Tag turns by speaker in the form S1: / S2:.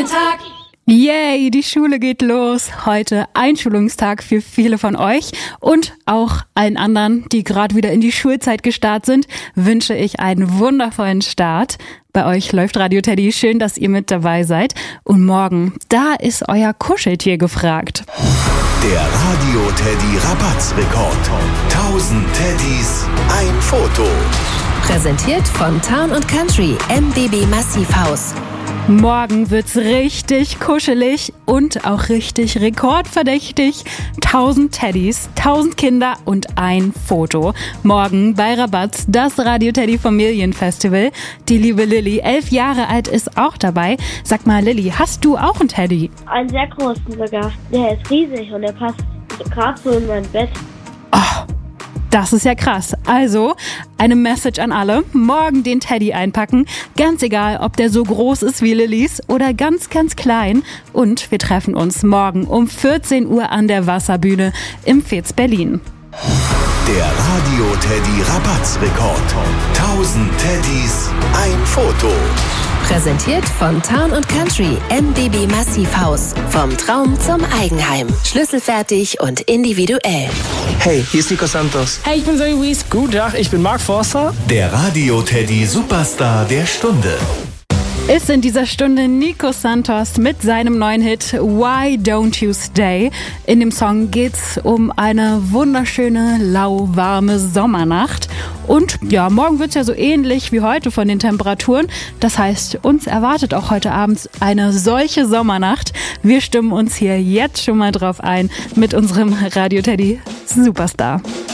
S1: Familientag.
S2: Yay, die Schule geht los. Heute Einschulungstag für viele von euch und auch allen anderen, die gerade wieder in die Schulzeit gestartet sind, wünsche ich einen wundervollen Start. Bei euch läuft Radio Teddy. Schön, dass ihr mit dabei seid. Und morgen, da ist euer Kuscheltier gefragt.
S3: Der Radio Teddy Rabattsrekord. 1000 Teddys, ein Foto.
S4: Präsentiert von Town & Country MBB Massivhaus.
S2: Morgen wird's richtig kuschelig und auch richtig rekordverdächtig. 1000 Teddys, 1000 Kinder und ein Foto. Morgen bei Rabatz, das Radio Teddy Familienfestival. Die liebe Lilly, 11 Jahre alt, ist auch dabei. Sag mal, Lilly, hast du auch einen Teddy?
S5: Einen sehr großen sogar. Der ist riesig und der passt gerade so in mein Bett.
S2: Oh, das ist ja krass. Also, eine Message an alle. Morgen den Teddy einpacken. Ganz egal, ob der so groß ist wie Lillys oder ganz, ganz klein. Und wir treffen uns morgen um 14 Uhr an der Wasserbühne im Fez Berlin.
S3: Der Radio Teddy Rabattsrekord. 1000 Teddys, ein Foto.
S4: Präsentiert von Town & Country MBB Massivhaus. Vom Traum zum Eigenheim. Schlüsselfertig und individuell.
S6: Hey, hier ist Nico Santos.
S7: Hey, ich bin Zoe Wies.
S6: Guten Tag, ich bin Mark Forster.
S3: Der Radio Teddy Superstar der Stunde.
S2: Ist in dieser Stunde Nico Santos mit seinem neuen Hit Why Don't You Stay. In dem Song geht's um eine wunderschöne, lauwarme Sommernacht. Und ja, morgen wird's ja so ähnlich wie heute von den Temperaturen. Das heißt, uns erwartet auch heute Abend eine solche Sommernacht. Wir stimmen uns hier jetzt schon mal drauf ein mit unserem Radio Teddy Superstar.